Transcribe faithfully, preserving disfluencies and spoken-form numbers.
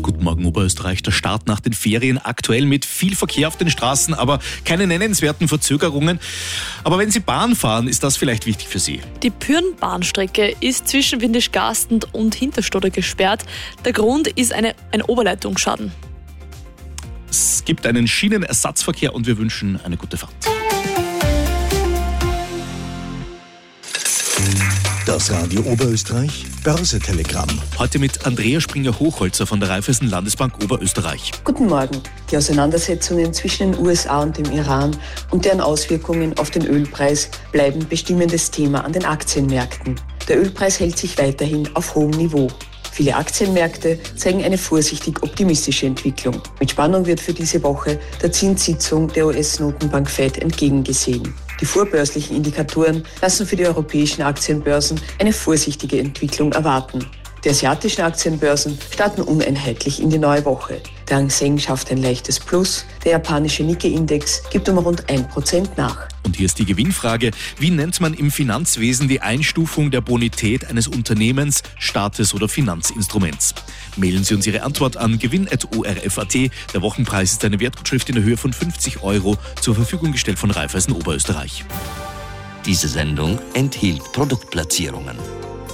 Guten Morgen Oberösterreich. Der Start nach den Ferien aktuell mit viel Verkehr auf den Straßen, aber keine nennenswerten Verzögerungen. Aber wenn Sie Bahn fahren, ist das vielleicht wichtig für Sie. Die Pürnbahnstrecke ist zwischen Windischgastend und Hinterstoder gesperrt. Der Grund ist eine, ein Oberleitungsschaden. Es gibt einen Schienenersatzverkehr und wir wünschen eine gute Fahrt. Das Radio Oberösterreich Börse-Telegramm. Heute mit Andrea Springer-Hochholzer von der Raiffeisen Landesbank Oberösterreich. Guten Morgen. Die Auseinandersetzungen zwischen den U S A und dem Iran und deren Auswirkungen auf den Ölpreis bleiben bestimmendes Thema an den Aktienmärkten. Der Ölpreis hält sich weiterhin auf hohem Niveau. Viele Aktienmärkte zeigen eine vorsichtig optimistische Entwicklung. Mit Spannung wird für diese Woche der Zinssitzung der U S-Notenbank Fed entgegengesehen. Die vorbörslichen Indikatoren lassen für die europäischen Aktienbörsen eine vorsichtige Entwicklung erwarten. Die asiatischen Aktienbörsen starten uneinheitlich in die neue Woche. Der Hang Seng schafft ein leichtes Plus, der japanische Nikkei-Index gibt um rund ein Prozent nach. Und hier ist die Gewinnfrage. Wie nennt man im Finanzwesen die Einstufung der Bonität eines Unternehmens, Staates oder Finanzinstruments? Mailen Sie uns Ihre Antwort an gewinn at o r f punkt a t. Der Wochenpreis ist eine Wertgutschrift in der Höhe von fünfzig Euro, zur Verfügung gestellt von Raiffeisen Oberösterreich. Diese Sendung enthielt Produktplatzierungen.